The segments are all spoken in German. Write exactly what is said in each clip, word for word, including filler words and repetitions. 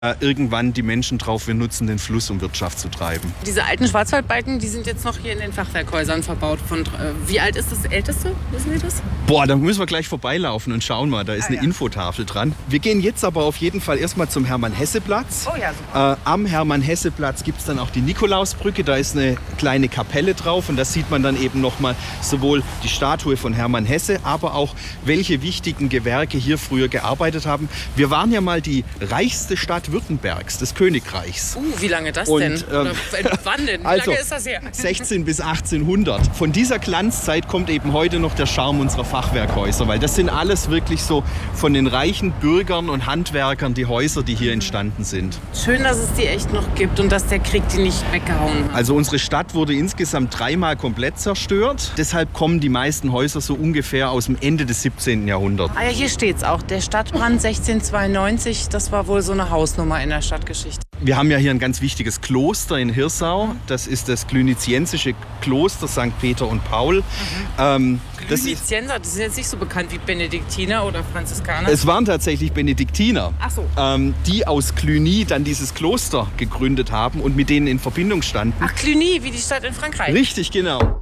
äh, irgendwann die Menschen drauf, wir nutzen den Fluss, um Wirtschaft zu treiben. Diese alten Schwarzwaldbalken, die sind jetzt noch hier in den Fachwerkhäusern verbaut. Von, äh, wie alt ist das älteste? Wissen Sie das? Boah, da müssen wir gleich vorbeilaufen und schauen mal, da ist ah, eine ja. Infotafel dran. Wir gehen jetzt aber auf jeden Fall erstmal zum Hermann-Hesse-Platz. Oh ja, super. Äh, am Hermann-Hesse-Platz gibt es dann auch die Nikolausbrücke, da ist eine kleine Kapelle drauf und da sieht man dann eben nochmal sowohl die Statue von Hermann Hesse, aber auch welche wichtigen Gewerke hier früher gearbeitet haben. Wir waren ja mal die reichste Stadt Württembergs, des Königreichs. Uh, wie lange das und, denn? Ähm, Oder wann denn? Wie also, lange ist das her? sechzehnhundert bis achtzehnhundert. Von dieser Glanzzeit kommt eben heute noch der Charme unserer Fachwerkhäuser, weil das sind alles wirklich so von den reichen Bürgern und Handwerkern die Häuser, die hier entstanden sind. Schön, dass es die echt noch gibt und dass der Krieg die nicht weggehauen hat. Also unsere Stadt wurde insgesamt dreimal komplett zerstört. Deshalb kommen die meisten Häuser so ungefähr aus dem Ende des siebzehnten Jahrhunderts. Ah ja, hier steht's auch. Der Stadtbrand sechzehnhundertzweiundneunzig, das war wohl so eine Hausnummer in der Stadtgeschichte. Wir haben ja hier ein ganz wichtiges Kloster in Hirsau. Das ist das Cluniziensische Kloster Sankt Peter und Paul. Mhm. Ähm, das Clunizienser, das sind jetzt nicht so bekannt wie Benediktiner oder Franziskaner? Es waren tatsächlich Benediktiner, Ach so. ähm, die aus Cluny dann dieses Kloster gegründet haben und mit denen in Verbindung standen. Ach, Cluny, wie die Stadt in Frankreich. Richtig, genau.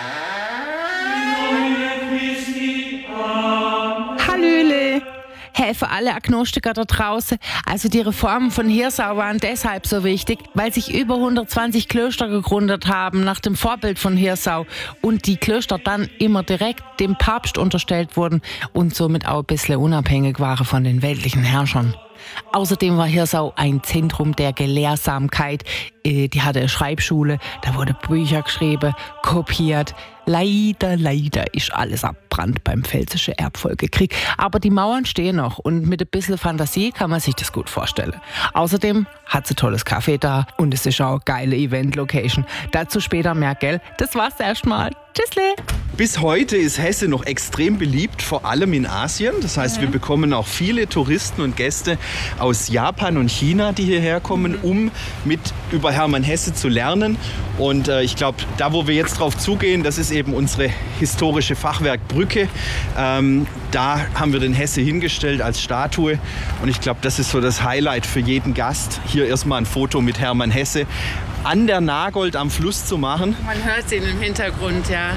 Hallöle! Hey, für alle Agnostiker da draußen, also die Reformen von Hirsau waren deshalb so wichtig, weil sich über hundertzwanzig Klöster gegründet haben nach dem Vorbild von Hirsau und die Klöster dann immer direkt dem Papst unterstellt wurden und somit auch ein bisschen unabhängig waren von den weltlichen Herrschern. Außerdem war Hirsau ein Zentrum der Gelehrsamkeit. Die hatte eine Schreibschule, da wurde Bücher geschrieben, kopiert. Leider, leider ist alles abbrannt beim Pfälzischen Erbfolgekrieg. Aber die Mauern stehen noch und mit ein bisschen Fantasie kann man sich das gut vorstellen. Außerdem hat sie tolles Kaffee da und es ist auch eine geile Event-Location. Dazu später mehr, gell? Das war's erstmal. Tschüssle! Bis heute ist Hesse noch extrem beliebt, vor allem in Asien. Das heißt, mhm. wir bekommen auch viele Touristen und Gäste aus Japan und China, die hierher kommen, um mit über Hermann Hesse zu lernen. Und äh, ich glaube, da, wo wir jetzt drauf zugehen, das ist eben unsere historische Fachwerkbrücke. Ähm, da haben wir den Hesse hingestellt als Statue. Und ich glaube, das ist so das Highlight für jeden Gast. Hier erstmal ein Foto mit Hermann Hesse an der Nagold am Fluss zu machen. Man hört ihn im Hintergrund, ja.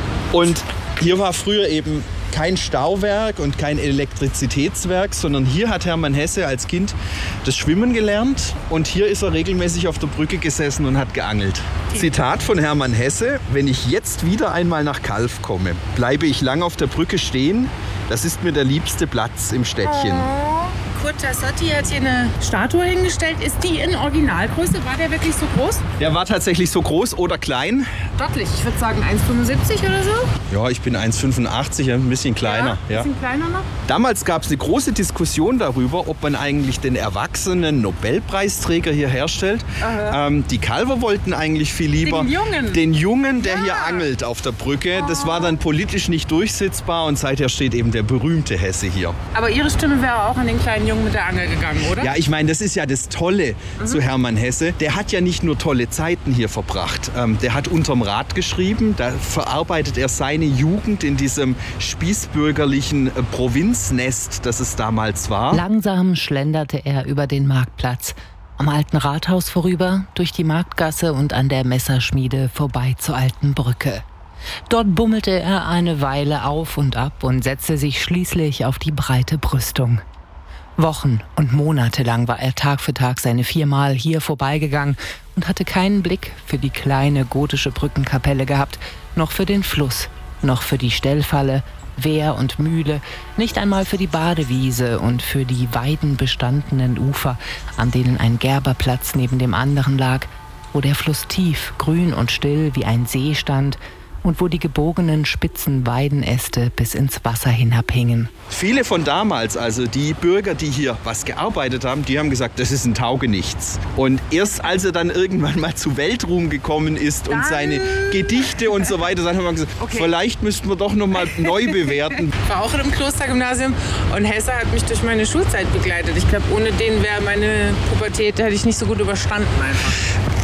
Und hier war früher eben kein Stauwerk und kein Elektrizitätswerk, sondern hier hat Hermann Hesse als Kind das Schwimmen gelernt und hier ist er regelmäßig auf der Brücke gesessen und hat geangelt. Zitat von Hermann Hesse: Wenn ich jetzt wieder einmal nach Calw komme, bleibe ich lang auf der Brücke stehen. Das ist mir der liebste Platz im Städtchen. Oh. Kurt Tassotti hat hier eine Statue hingestellt. Ist die in Originalgröße? War der wirklich so groß? Der war tatsächlich so groß oder klein. Deutlich. Ich würde sagen eins Komma fünfundsiebzig oder so. Ja, ich bin eins Komma fünfundachtzig, ein bisschen kleiner. Ja, ein bisschen ja. kleiner noch. Damals gab es eine große Diskussion darüber, ob man eigentlich den erwachsenen Nobelpreisträger hier herstellt. Ähm, die Calwer wollten eigentlich viel lieber den Jungen, den Jungen der ja. hier angelt auf der Brücke. Das war dann politisch nicht durchsetzbar und seither steht eben der berühmte Hesse hier. Aber Ihre Stimme wäre auch an den kleinen Jungen mit der Angel gegangen, oder? Ja, ich meine, das ist ja das Tolle mhm. zu Hermann Hesse. Der hat ja nicht nur tolle Zeiten hier verbracht. Ähm, der hat unterm Rad geschrieben. Da verarbeitet er seine Jugend in diesem spießbürgerlichen äh, Provinznest, das es damals war. Langsam schlenderte er über den Marktplatz, am alten Rathaus vorüber, durch die Marktgasse und an der Messerschmiede vorbei zur alten Brücke. Dort bummelte er eine Weile auf und ab und setzte sich schließlich auf die breite Brüstung. Wochen und Monate lang war er Tag für Tag seine viermal hier vorbeigegangen und hatte keinen Blick für die kleine gotische Brückenkapelle gehabt, noch für den Fluss, noch für die Stellfalle, Wehr und Mühle, nicht einmal für die Badewiese und für die weidenbestandenen Ufer, an denen ein Gerberplatz neben dem anderen lag, wo der Fluss tief, grün und still wie ein See stand und wo die gebogenen spitzen Weidenäste bis ins Wasser hinabhingen. Viele von damals, also die Bürger, die hier was gearbeitet haben, die haben gesagt, das ist ein Taugenichts. Und erst als er dann irgendwann mal zu Weltruhm gekommen ist und seine Gedichte und so weiter, dann haben wir gesagt, okay, vielleicht müssten wir doch noch mal neu bewerten. Ich war auch in einem Klostergymnasium und Hesse hat mich durch meine Schulzeit begleitet. Ich glaube, ohne den wäre meine Pubertät, hätte ich nicht so gut überstanden einfach.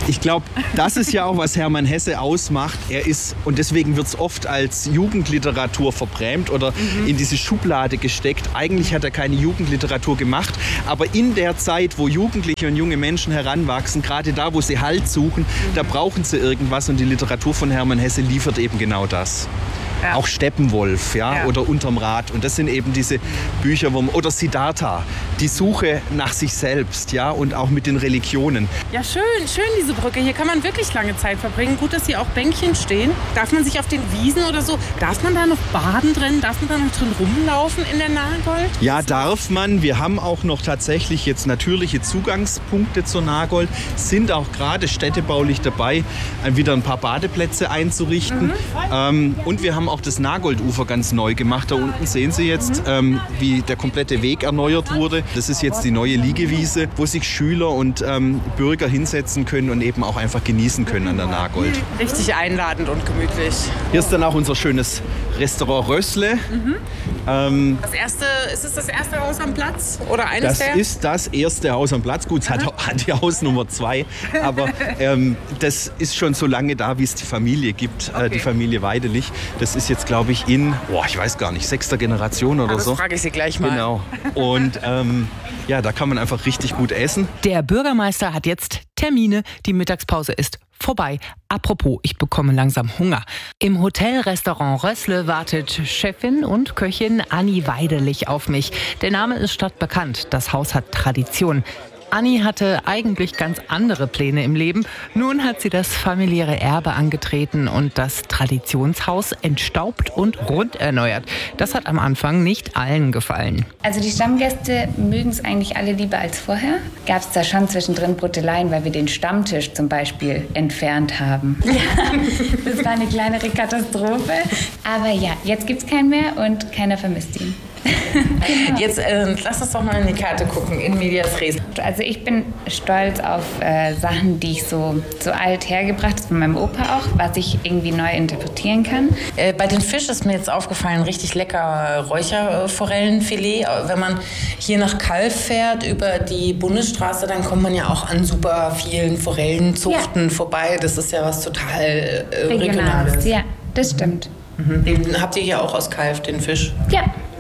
Ich glaube, das ist ja auch, was Hermann Hesse ausmacht. Er ist, und deswegen wird es oft als Jugendliteratur verbrämt oder mhm. in diese Schublade gesteckt. Eigentlich hat er keine Jugendliteratur gemacht, aber in der Zeit, wo Jugendliche und junge Menschen heranwachsen, gerade da, wo sie Halt suchen, mhm. da brauchen sie irgendwas und die Literatur von Hermann Hesse liefert eben genau das. Ja. Auch Steppenwolf, ja, ja, oder Unterm Rad. Und das sind eben diese Bücher, wo man, oder Siddhartha, die Suche nach sich selbst, ja, und auch mit den Religionen. Ja, schön, schön diese Brücke. Hier kann man wirklich lange Zeit verbringen. Gut, dass hier auch Bänkchen stehen. Darf man sich auf den Wiesen oder so, darf man da noch baden drin? Darf man da noch drin rumlaufen in der Nagold? Ja, darf man. Wir haben auch noch tatsächlich jetzt natürliche Zugangspunkte zur Nagold, sind auch gerade städtebaulich dabei, wieder ein paar Badeplätze einzurichten. Mhm. Ähm, und wir haben auch das Nagoldufer ganz neu gemacht. Da unten sehen Sie jetzt, ähm, wie der komplette Weg erneuert wurde. Das ist jetzt die neue Liegewiese, wo sich Schüler und ähm, Bürger hinsetzen können und eben auch einfach genießen können an der Nagold. Richtig einladend und gemütlich. Hier ist dann auch unser schönes Restaurant Rössle. Mhm. Ähm, das erste, ist es das erste Haus am Platz? Oder eines das der? Das ist das erste Haus am Platz. Gut, es hat, hat die Haus Nummer zwei. Aber ähm, das ist schon so lange da, wie es die Familie gibt. Okay. Äh, die Familie Weidelich. Das ist jetzt, glaube ich, in, boah, ich weiß gar nicht, sechster Generation oder ah, das so. Das frage ich Sie gleich mal. Genau. Und ähm, ja, da kann man einfach richtig gut essen. Der Bürgermeister hat jetzt Termine. Die Mittagspause ist vorbei. Apropos, ich bekomme langsam Hunger. Im Hotelrestaurant Rössle wartet Chefin und Köchin Anni Weidelich auf mich. Der Name ist stadtbekannt. Das Haus hat Tradition. Anni hatte eigentlich ganz andere Pläne im Leben. Nun hat sie das familiäre Erbe angetreten und das Traditionshaus entstaubt und rund erneuert. Das hat am Anfang nicht allen gefallen. Also die Stammgäste mögen es eigentlich alle lieber als vorher. Gab es da schon zwischendrin Brutteleien, weil wir den Stammtisch zum Beispiel entfernt haben. Ja, das war eine kleinere Katastrophe. Aber ja, jetzt gibt es keinen mehr und keiner vermisst ihn. Genau. Jetzt äh, lass uns doch mal in die Karte gucken, in medias res. Also ich bin stolz auf äh, Sachen, die ich so, so alt hergebracht habe, von meinem Opa auch, was ich irgendwie neu interpretieren kann. Äh, bei den Fisch ist mir jetzt aufgefallen, richtig lecker Räucherforellenfilet. Wenn man hier nach Calw fährt über die Bundesstraße, dann kommt man ja auch an super vielen Forellenzuchten ja. vorbei. Das ist ja was total äh, Regionales. Regionales. Ja, das stimmt. Mhm. Den habt ihr hier auch aus Calw, den Fisch? Ja.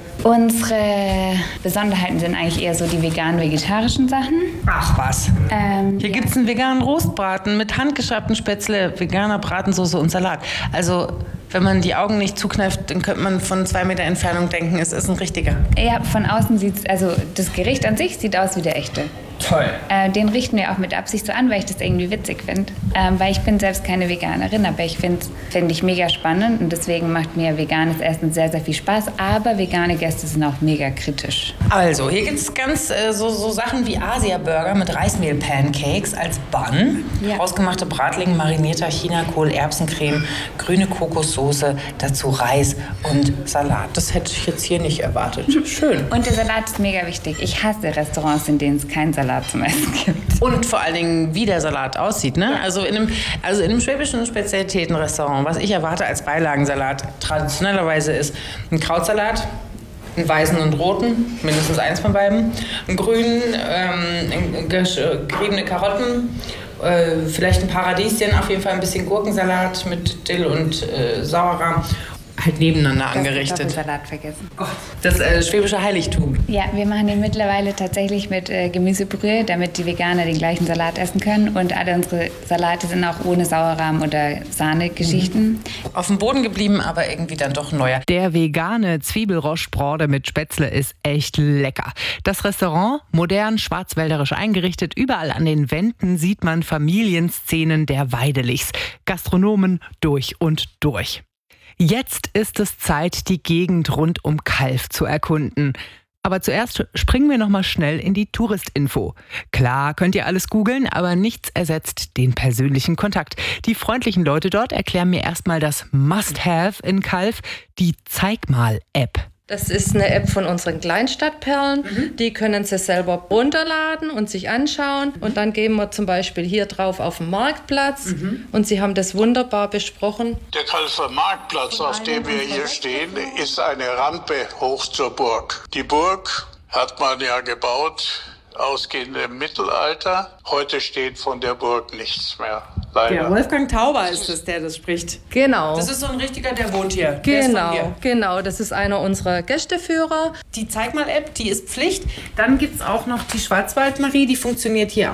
Unsere Besonderheiten sind eigentlich eher so die vegan-vegetarischen Sachen. Ach was. Ähm, Hier ja. gibt es einen veganen Rostbraten mit handgeschabten Spätzle, veganer Bratensoße und Salat. Also wenn man die Augen nicht zukneift, dann könnte man von zwei Meter Entfernung denken, es ist ein richtiger. Ja, von außen sieht es, also das Gericht an sich sieht aus wie der echte. Toll. Äh, den richten wir auch mit Absicht so an, weil ich das irgendwie witzig finde. Ähm, weil ich bin selbst keine Veganerin, aber ich finde find ich mega spannend und deswegen macht mir veganes Essen sehr, sehr viel Spaß. Aber vegane Gäste sind auch mega kritisch. Also, hier gibt es ganz äh, so, so Sachen wie Asia-Burger mit Reismehl-Pancakes als Bun, ja. ausgemachte Bratling, marinierter Chinakohl, Erbsencreme, grüne Kokossoße, dazu Reis und Salat. Das hätte ich jetzt hier nicht erwartet. Schön. Und der Salat ist mega wichtig. Ich hasse Restaurants, in denen es keinen Salat zum Essen gibt. Und vor allen Dingen, wie der Salat aussieht. Ne? Also, in einem, also in einem schwäbischen Spezialitätenrestaurant, was ich erwarte als Beilagensalat, traditionellerweise ist ein Krautsalat, einen weißen und roten, mindestens eins von beiden, einen grünen, ähm, geriebene Karotten, äh, vielleicht ein Paradieschen, auf jeden Fall ein bisschen Gurkensalat mit Dill und äh, Sauerrahm. Halt nebeneinander das angerichtet. Salat vergessen. Gott, das äh, schwäbische Heiligtum. Ja, wir machen den mittlerweile tatsächlich mit äh, Gemüsebrühe, damit die Veganer den gleichen Salat essen können. Und alle unsere Salate sind auch ohne Sauerrahm oder Sahnegeschichten. Mhm. Auf dem Boden geblieben, aber irgendwie dann doch neuer. Der vegane Zwiebelroschbrode mit Spätzle ist echt lecker. Das Restaurant, modern, schwarzwälderisch eingerichtet, überall an den Wänden sieht man Familienszenen der Weidelichs. Gastronomen durch und durch. Jetzt ist es Zeit, die Gegend rund um Calw zu erkunden. Aber zuerst springen wir noch mal schnell in die Touristinfo. Klar, könnt ihr alles googeln, aber nichts ersetzt den persönlichen Kontakt. Die freundlichen Leute dort erklären mir erstmal das Must-Have in Calw, die Zeig-mal-App. Das ist eine App von unseren Kleinstadtperlen. Mhm. Die können Sie selber runterladen und sich anschauen. Mhm. Und dann gehen wir zum Beispiel hier drauf auf den Marktplatz. Mhm. Und Sie haben das wunderbar besprochen. Der Calwer Marktplatz, auf dem wir hier stehen, ist eine Rampe hoch zur Burg. Die Burg hat man ja gebaut ausgehend im Mittelalter. Heute steht von der Burg nichts mehr. Leider. Der Wolfgang Tauber ist es, der das spricht. Genau. Das ist so ein richtiger, der wohnt hier. Der ist von Genau, hier. genau. Das ist einer unserer Gästeführer. Die Zeig mal-App, die ist Pflicht. Dann gibt es auch noch die Schwarzwald-Marie, die funktioniert hier